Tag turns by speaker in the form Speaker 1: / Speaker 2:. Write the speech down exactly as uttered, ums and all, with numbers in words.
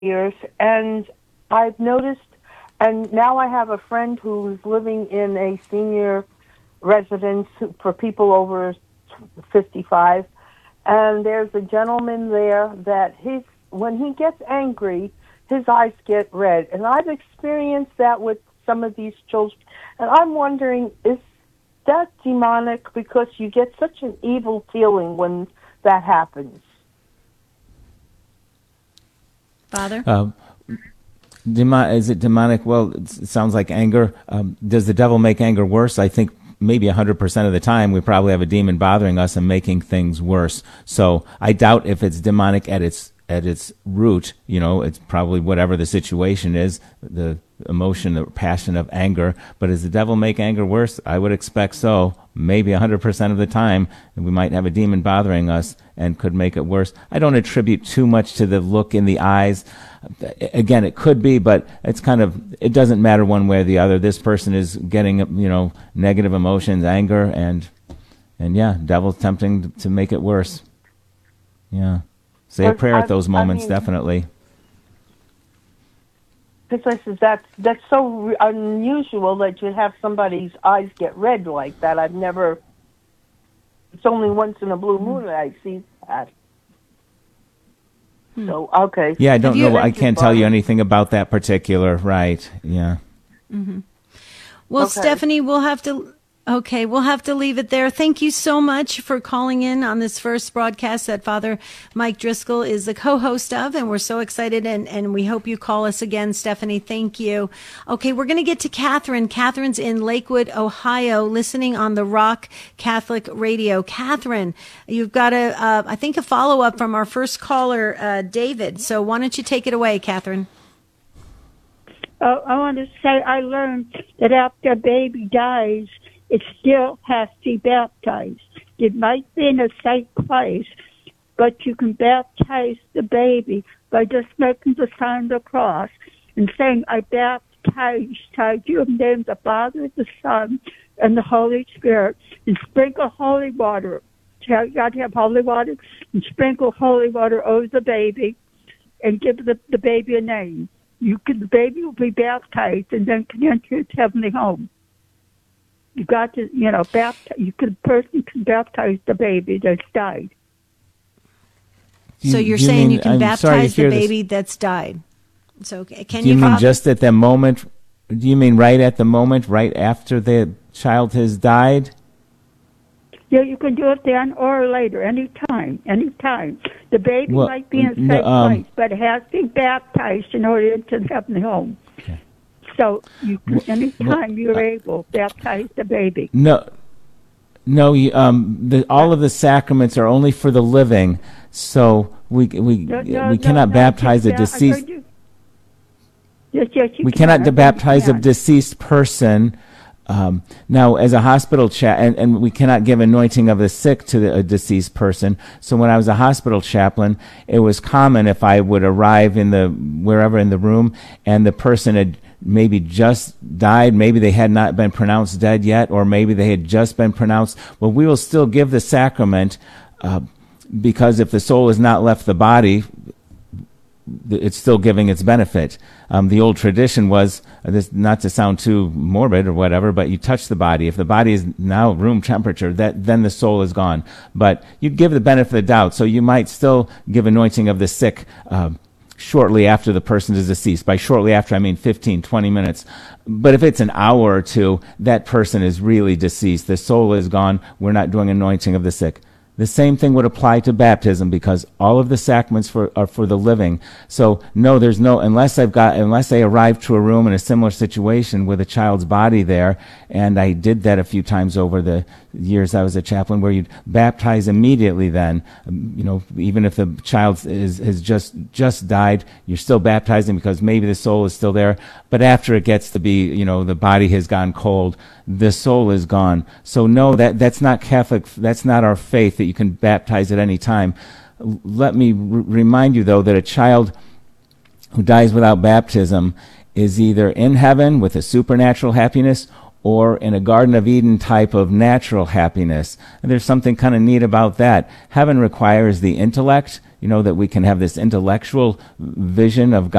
Speaker 1: years, and I've noticed, and now I have a friend who's living in a senior residence for people over fifty-five, and there's a gentleman there that his when he gets angry, his eyes get red, and I've experienced that with some of these children, and I'm wondering, is that demonic because you get such an evil feeling when that happens?
Speaker 2: Father?
Speaker 3: Um, demo- is it demonic? Well, it sounds like anger. Um, does the devil make anger worse? I think maybe one hundred percent of the time we probably have a demon bothering us and making things worse. So I doubt if it's demonic at its at its root. You know, it's probably whatever the situation is, the emotion, the passion of anger. But does the devil make anger worse? I would expect so. Maybe one hundred percent of the time, we might have a demon bothering us and could make it worse. I don't attribute too much to the look in the eyes. Again, it could be, but it's kind of, it doesn't matter one way or the other. This person is getting, you know, negative emotions, anger, and, and yeah, devil's tempting to make it worse. Yeah. Say a prayer at those moments, I mean, definitely.
Speaker 1: Because I said that's that's so unusual that you have somebody's eyes get red like that. I've never. It's only once in a blue moon that I see that. Hmm. So okay.
Speaker 3: Yeah, I don't know. I can't tell you anything about that particular. Right. Yeah.
Speaker 2: Mm-hmm. Well,
Speaker 1: okay.
Speaker 2: Stephanie, we'll have to. Okay, we'll have to leave it there. Thank you so much for calling in on this first broadcast that Father Mike Driscoll is the co-host of, and we're so excited, and, and we hope you call us again, Stephanie. Thank you. Okay, we're going to get to Catherine. Catherine's in Lakewood, Ohio, listening on the Rock Catholic Radio. Catherine, you've got a, uh, I think, a follow-up from our first caller, uh, David. So why don't you take it away, Catherine?
Speaker 4: Uh, I want to say I learned that after a baby dies, it still has to be baptized. It might be in a safe place, but you can baptize the baby by just making the sign of the cross and saying, I baptize you in the name of the Father, the Son, and the Holy Spirit, and sprinkle holy water. You got to have holy water, and sprinkle holy water over the baby, and give the, the baby a name. You can, the baby will be baptized and then can enter its heavenly home. You got to, you know, baptize. You could person can baptize the baby that's died.
Speaker 2: So you're
Speaker 3: you
Speaker 2: saying
Speaker 3: mean,
Speaker 2: you can
Speaker 3: I'm
Speaker 2: baptize the baby
Speaker 3: this.
Speaker 2: that's died. So can
Speaker 3: do
Speaker 2: you?
Speaker 3: You mean
Speaker 2: Father?
Speaker 3: just at the moment? Do you mean right at the moment, right after the child has died?
Speaker 4: Yeah, you can do it then or later, any time, any time. The baby
Speaker 3: well,
Speaker 4: might be in a safe
Speaker 3: no, um,
Speaker 4: place, but it has to be baptized in order to have the home.
Speaker 3: Okay.
Speaker 4: So you can,
Speaker 3: well,
Speaker 4: anytime
Speaker 3: well,
Speaker 4: you're
Speaker 3: uh,
Speaker 4: able, baptize the baby.
Speaker 3: No, no. You, um, the, all of the sacraments are only for the living, so we we
Speaker 4: No, no,
Speaker 3: we
Speaker 4: no,
Speaker 3: cannot
Speaker 4: no,
Speaker 3: baptize a
Speaker 4: ba-
Speaker 3: deceased.
Speaker 4: Yes, yes, you
Speaker 3: We
Speaker 4: can.
Speaker 3: cannot
Speaker 4: I
Speaker 3: baptize a
Speaker 4: can.
Speaker 3: deceased person. Um, now, as a hospital cha- and, and we cannot give anointing of the sick to the, a deceased person. So when I was a hospital chaplain, it was common if I would arrive in the wherever in the room and the person had maybe just died, maybe they had not been pronounced dead yet, or maybe they had just been pronounced. Well, we will still give the sacrament uh, because if the soul has not left the body, it's still giving its benefit. Um, the old tradition was, uh, this, not to sound too morbid or whatever, but you touch the body. If the body is now room temperature, that then the soul is gone. But you give the benefit of the doubt, so you might still give anointing of the sick uh, shortly after the person is deceased. By shortly after, I mean fifteen, twenty minutes. But if it's an hour or two, that person is really deceased. The soul is gone. We're not doing anointing of the sick. The same thing would apply to baptism because all of the sacraments for, are for the living. So no, there's no, unless I've got, unless I arrived to a room in a similar situation with a child's body there, and I did that a few times over the years I was a chaplain, where you'd baptize immediately then. Um, you know, even if the child is, has just, just died, you're still baptizing because maybe the soul is still there. But after it gets to be, you know, the body has gone cold, the soul is gone. So no, that that's not Catholic, that's not our faith that you can baptize at any time. Let me r- remind you, though, that a child who dies without baptism is either in heaven with a supernatural happiness or in a Garden of Eden type of natural happiness. And there's something kind of neat about that. Heaven requires the intellect, you know, that we can have this intellectual vision of God.